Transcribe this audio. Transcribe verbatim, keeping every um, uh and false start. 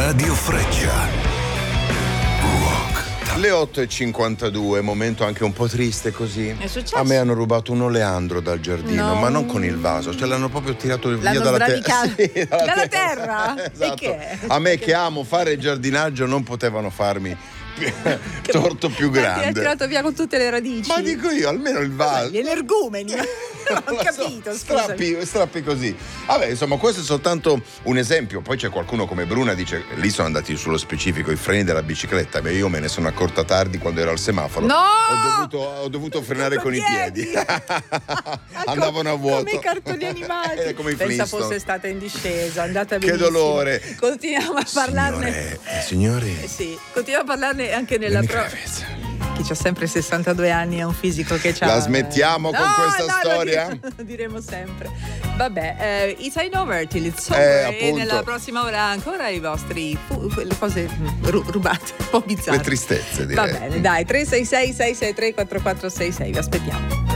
Radio Freccia. Le otto e cinquantadue, momento anche un po' triste così. È successo? A me hanno rubato un oleandro dal giardino, No. ma non con il vaso, cioè l'hanno proprio tirato L'hanno via dalla, te- sradicato. sì, dalla, Dalla terra. terra? Esatto. E che? A me che amo fare il giardinaggio non potevano farmi torto più Ti ha grande. tirato via con tutte le radici. Ma dico io, almeno il vaso. Gli energumeni. Non ho Non lo so, capito, scusa. strappi, strappi così. Vabbè, insomma, questo è soltanto un esempio. Poi c'è qualcuno come Bruna, dice, lì sono andati sullo specifico i freni della bicicletta. Beh, io me ne sono accorta tardi quando ero al semaforo. No! Ho dovuto, ho dovuto frenare con i piedi. Andavano a vuoto. Come i cartoni animati. Eh, come i Pensa Flintstone. fosse stata in discesa, è andata Che benissimo. dolore. Continuiamo a parlarne. Signore, signori. Eh sì, continuiamo a parlarne anche nella Le pro... microvezze. Chi c'ha sempre sessantadue anni è un fisico che c'ha. La smettiamo con No, questa no, storia? Lo, dir- lo diremo sempre. Vabbè, eh, it's over till it's Eh, over. e appunto. nella prossima ora ancora i vostri fu- le cose ru- rubate, un po' bizzarre. Le tristezze, direi. Va bene, dai, tre sei sei sei sei tre quattro quattro sei sei, vi aspettiamo.